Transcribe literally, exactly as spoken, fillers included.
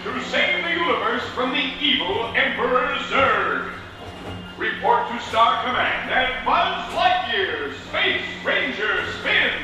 to save the universe from the evil Emperor Zurg. Report to Star Command that Buzz Lightyear, Space Ranger Spin